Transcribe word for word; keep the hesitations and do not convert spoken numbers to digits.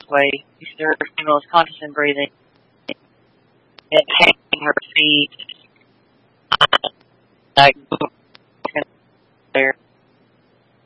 way. Her female is conscious and breathing. And hanging her feet. Like,